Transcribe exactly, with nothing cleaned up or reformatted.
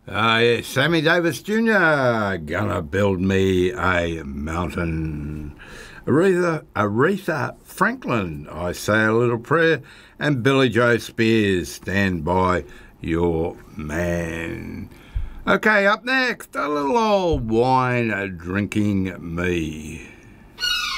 Ah, yeah, Sammy Davis Junior Gonna build me a mountain. Aretha, Aretha Franklin, I say a little prayer, and Billy Joe Spears, stand by your man. Okay, up next, a little old wine drinking me.